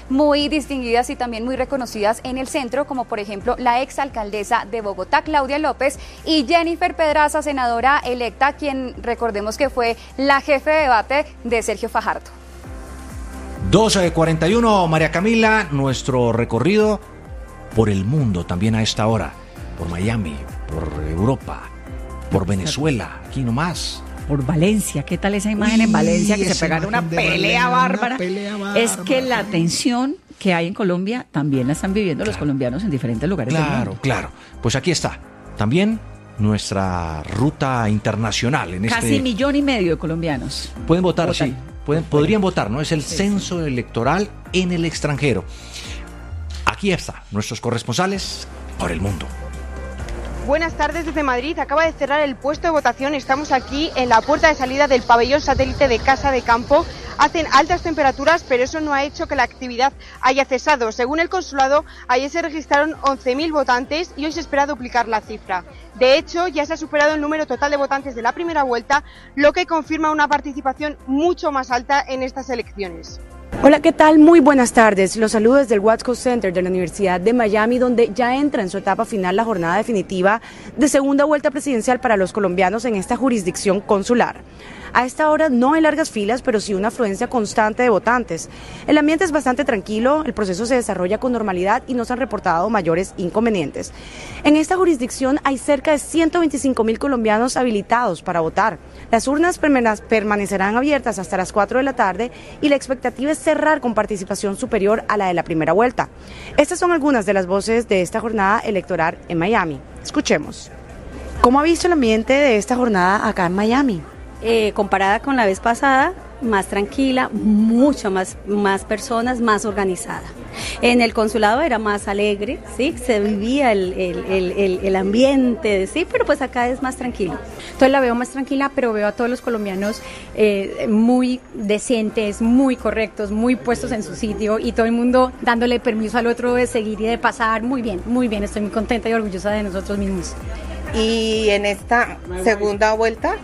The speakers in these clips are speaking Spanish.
muy distinguidas y también muy reconocidas en el centro, como por ejemplo la exalcaldesa de Bogotá, Claudia López, y Jennifer Pedraza, senadora electa, quien recordemos que fue la jefe de debate de Sergio Fajardo. 12:41, María Camila, nuestro recorrido por el mundo también a esta hora, por Miami, por Europa, por Venezuela, aquí nomás. Por Valencia, ¿qué tal esa imagen en Valencia que se pegaron una pelea bárbara? Es que la tensión que hay en Colombia también la están viviendo los colombianos en diferentes lugares del mundo. Claro. Pues aquí está, también nuestra ruta internacional. Casi 1,5 millones de colombianos. Pueden votar, sí. Podrían votar, ¿no? Es el censo electoral en el extranjero. Aquí está, nuestros corresponsales por el mundo. Buenas tardes desde Madrid. Acaba de cerrar el puesto de votación. Estamos aquí en la puerta de salida del pabellón satélite de Casa de Campo. Hacen altas temperaturas, pero eso no ha hecho que la actividad haya cesado. Según el consulado, ayer se registraron 11.000 votantes y hoy se espera duplicar la cifra. De hecho, ya se ha superado el número total de votantes de la primera vuelta, lo que confirma una participación mucho más alta en estas elecciones. Hola, ¿qué tal? Muy buenas tardes. Los saludos desde el Watsco Center de la Universidad de Miami, donde ya entra en su etapa final la jornada definitiva de segunda vuelta presidencial para los colombianos en esta jurisdicción consular. A esta hora no hay largas filas, pero sí una afluencia constante de votantes. El ambiente es bastante tranquilo, el proceso se desarrolla con normalidad y no se han reportado mayores inconvenientes. En esta jurisdicción hay cerca de 125.000 colombianos habilitados para votar. Las urnas permanecerán abiertas hasta las 4 de la tarde y la expectativa es cerrar con participación superior a la de la primera vuelta. Estas son algunas de las voces de esta jornada electoral en Miami. Escuchemos. ¿Cómo ha visto el ambiente de esta jornada acá en Miami? Comparada con la vez pasada, más tranquila, mucho más personas, más organizada. En el consulado era más alegre, sí, se vivía el ambiente, sí, pero pues acá es más tranquilo. Entonces la veo más tranquila, pero veo a todos los colombianos muy decentes, muy correctos, muy puestos en su sitio y todo el mundo dándole permiso al otro de seguir y de pasar. Muy bien, estoy muy contenta y orgullosa de nosotros mismos. Y en esta segunda vuelta,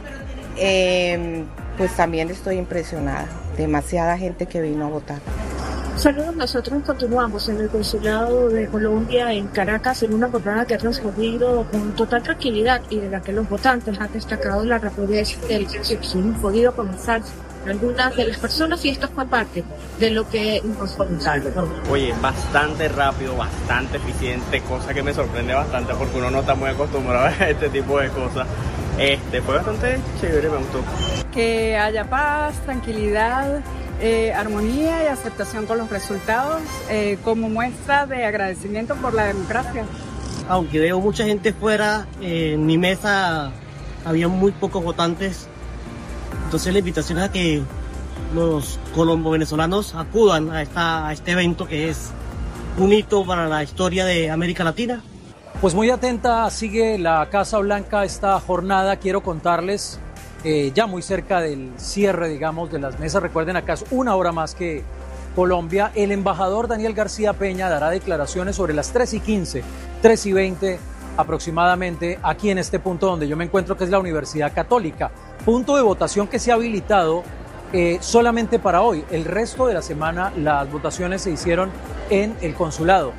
pues también estoy impresionada, demasiada gente que vino a votar. Saludos, nosotros continuamos en el Consulado de Colombia en Caracas en una jornada que ha transcurrido con total tranquilidad y de la que los votantes han destacado la rapidez del que han podido comenzar algunas de las personas, y esto fue parte de lo que nos comentaron. Oye, bastante rápido, bastante eficiente, cosa que me sorprende bastante porque uno no está muy acostumbrado a este tipo de cosas. Fue bastante chévere, me gustó. Que haya paz, tranquilidad, armonía y aceptación con los resultados como muestra de agradecimiento por la democracia. Aunque veo mucha gente fuera, en mi mesa había muy pocos votantes, entonces la invitación es a que los colombo-venezolanos acudan a este evento que es un hito para la historia de América Latina. Pues muy atenta sigue la Casa Blanca esta jornada. Quiero contarles, ya muy cerca del cierre, digamos, de las mesas, recuerden, acá es una hora más que Colombia, el embajador Daniel García Peña dará declaraciones sobre las 3:15, 3:20 aproximadamente, aquí en este punto donde yo me encuentro, que es la Universidad Católica, punto de votación que se ha habilitado solamente para hoy. El resto de la semana las votaciones se hicieron en el consulado.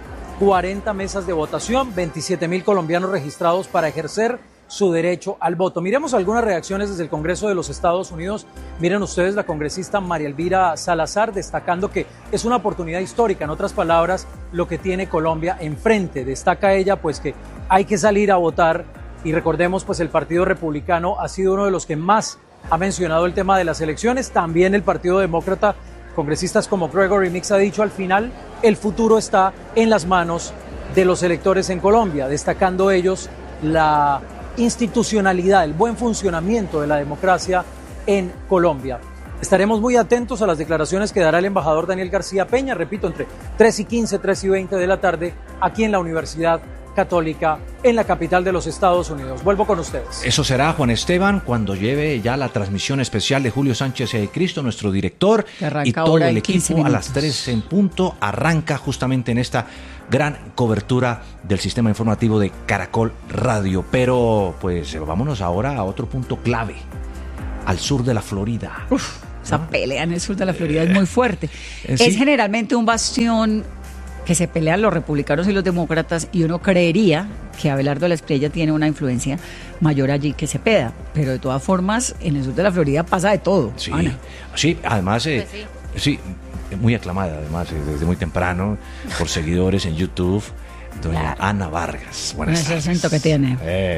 40 mesas de votación, 27.000 colombianos registrados para ejercer su derecho al voto. Miremos algunas reacciones desde el Congreso de los Estados Unidos. Miren ustedes, la congresista María Elvira Salazar destacando que es una oportunidad histórica, en otras palabras, lo que tiene Colombia enfrente. Destaca ella pues que hay que salir a votar y recordemos pues el Partido Republicano ha sido uno de los que más ha mencionado el tema de las elecciones, también el Partido Demócrata. Congresistas como Gregory Meeks ha dicho, al final el futuro está en las manos de los electores en Colombia, destacando ellos la institucionalidad, el buen funcionamiento de la democracia en Colombia. Estaremos muy atentos a las declaraciones que dará el embajador Daniel García Peña, repito, entre 3:15, 3:20 de la tarde, aquí en la Universidad Católica, en la capital de los Estados Unidos. Vuelvo con ustedes. Eso será, Juan Esteban, cuando lleve ya la transmisión especial de Julio Sánchez Cristo, nuestro director, y todo el equipo a las 3 en punto. Arranca justamente en esta gran cobertura del sistema informativo de Caracol Radio. Pero pues vámonos ahora a otro punto clave, al sur de la Florida. Esa pelea en el sur de la Florida es muy fuerte. Es generalmente un bastión que se pelean los republicanos y los demócratas, y uno creería que Abelardo de la Espriella tiene una influencia mayor allí que Cepeda, pero de todas formas en el sur de la Florida pasa de todo. Sí, Ana. Sí, además sí, muy aclamada además desde muy temprano por seguidores en YouTube. Doña Ana Vargas, buenas tardes. Ese acento que tiene.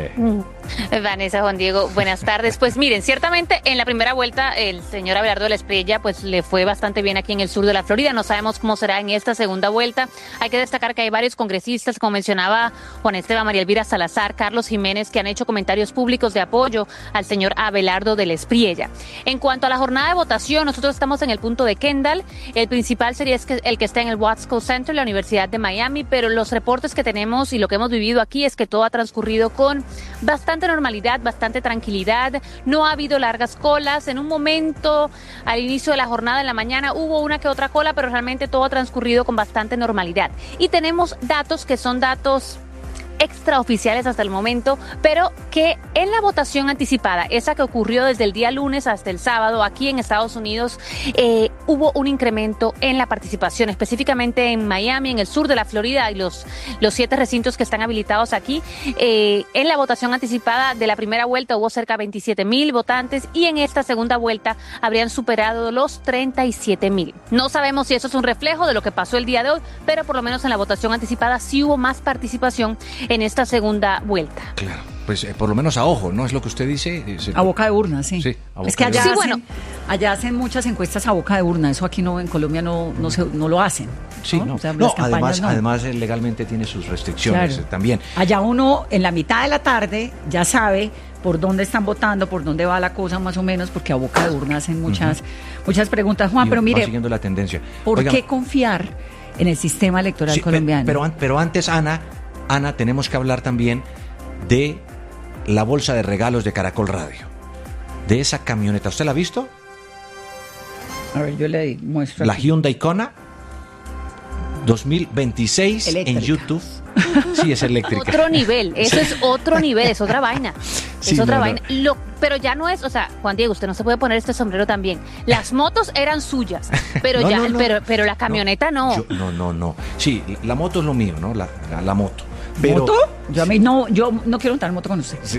Vanessa, Juan Diego, buenas tardes. Pues miren, ciertamente en la primera vuelta el señor Abelardo de la Espriella pues le fue bastante bien aquí en el sur de la Florida. No sabemos cómo será en esta segunda vuelta. Hay que destacar que hay varios congresistas, como mencionaba Juan Esteban, María Elvira Salazar, Carlos Jiménez, que han hecho comentarios públicos de apoyo al señor Abelardo de la Espriella. En cuanto a la jornada de votación, nosotros estamos en el punto de Kendall. El principal sería el que está en el Watsco Center, la Universidad de Miami, pero los reportes que tenemos y lo que hemos vivido aquí es que todo ha transcurrido con bastante normalidad, bastante tranquilidad. No ha habido largas colas. En un momento, al inicio de la jornada en la mañana, hubo una que otra cola, pero realmente todo ha transcurrido con bastante normalidad. Y tenemos datos que son datos extraoficiales hasta el momento, pero que en la votación anticipada, esa que ocurrió desde el día lunes hasta el sábado aquí en Estados Unidos, hubo un incremento en la participación, específicamente en Miami, en el sur de la Florida y los 7 recintos que están habilitados aquí. En la votación anticipada de la primera vuelta hubo cerca de 27,000 votantes y en esta segunda vuelta habrían superado los 37,000. No sabemos si eso es un reflejo de lo que pasó el día de hoy, pero por lo menos en la votación anticipada sí hubo más participación en esta segunda vuelta. Claro, pues por lo menos a ojo, ¿no? Es lo que usted dice. A boca de urna, sí. Sí, a boca es que allá, de allá hacen muchas encuestas a boca de urna. Eso aquí no, en Colombia no lo hacen. Sí, no. O sea, además legalmente tiene sus restricciones también. Allá uno en la mitad de la tarde ya sabe por dónde están votando, por dónde va la cosa más o menos, porque a boca de urna hacen muchas preguntas. Juan, pero mire, va siguiendo la tendencia. ¿Por qué confiar en el sistema electoral colombiano? Pero antes, Ana, tenemos que hablar también de la bolsa de regalos de Caracol Radio, de esa camioneta. ¿Usted la ha visto? A ver, yo le muestro. La Hyundai Kona 2026 eléctrica. En YouTube. Sí, es eléctrica. Otro nivel, eso es otro nivel, es otra vaina. Sí, es otra vaina. Pero ya no es, o sea, Juan Diego, usted no se puede poner este sombrero también. Las motos eran suyas, pero pero la camioneta no. No. Sí, la moto es lo mío, ¿no? La moto. Pero, ¿moto? Yo no quiero montar moto con usted. Sí.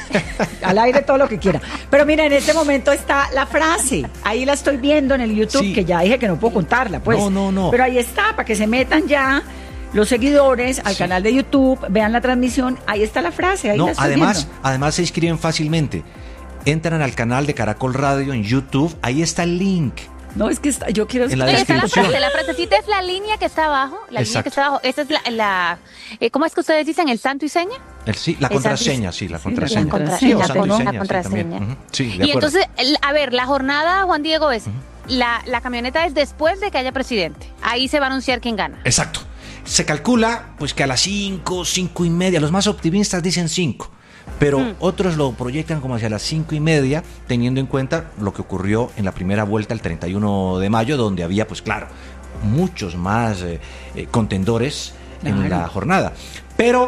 Al aire todo lo que quiera. Pero mira, en este momento está la frase. Ahí la estoy viendo en el YouTube, que ya dije que no puedo contarla, pues. No. Pero ahí está, para que se metan ya los seguidores al canal de YouTube, vean la transmisión, ahí está la frase, ahí la estoy viendo. Además se inscriben fácilmente. Entran al canal de Caracol Radio en YouTube, ahí está el link. No, es que yo quiero... En la descripción. La frasecita es la línea que está abajo. La línea que está abajo. Esa es la ¿cómo es que ustedes dicen? ¿El santo y seña? La contraseña, la contraseña. La contraseña. Sí, de acuerdo. Y entonces, a ver, la jornada, Juan Diego, es... La camioneta es después de que haya presidente. Ahí se va a anunciar quién gana. Exacto. Se calcula pues que a las 5:30, los más optimistas dicen 5. Pero otros lo proyectan como hacia las 5:30, teniendo en cuenta lo que ocurrió en la primera vuelta el 31 de mayo, donde había, pues claro, muchos más contendores en la jornada. Pero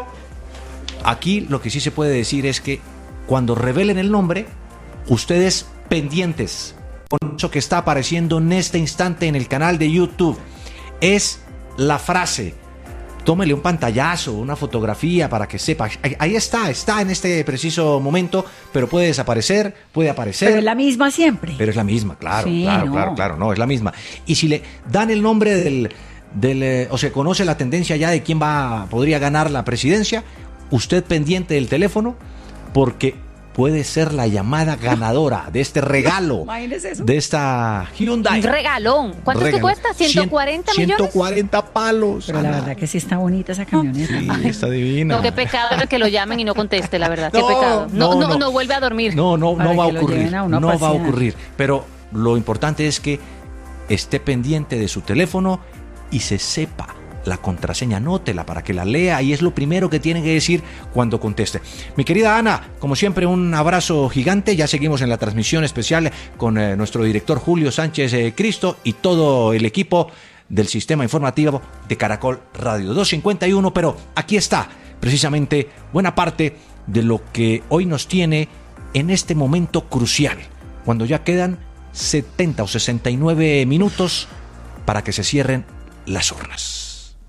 aquí lo que sí se puede decir es que cuando revelen el nombre, ustedes pendientes con eso que está apareciendo en este instante en el canal de YouTube, es la frase. Tómele un pantallazo, una fotografía para que sepa. Ahí está en este preciso momento, pero puede desaparecer, puede aparecer. Pero es la misma siempre. Pero es la misma, claro, no, es la misma. Y si le dan el nombre o se conoce la tendencia ya de quién podría ganar la presidencia, usted pendiente del teléfono, porque puede ser la llamada ganadora de este regalo. Imagínese eso. De esta Hyundai. Un regalón. ¿Cuánto es que cuesta? ¿140 millones? 140 palos. Pero la verdad que sí está bonita esa camioneta. Sí, está divina. No, qué pecado que lo llamen y no conteste, la verdad. Qué pecado. No vuelve a dormir. No va a ocurrir. No va a ocurrir. Pero lo importante es que esté pendiente de su teléfono y se sepa la contraseña, anótela para que la lea y es lo primero que tiene que decir cuando conteste. Mi querida Ana, como siempre un abrazo gigante, ya seguimos en la transmisión especial con nuestro director Julio Sánchez Cristo y todo el equipo del sistema informativo de Caracol Radio 251, pero aquí está precisamente buena parte de lo que hoy nos tiene en este momento crucial, cuando ya quedan 70 o 69 minutos para que se cierren las urnas.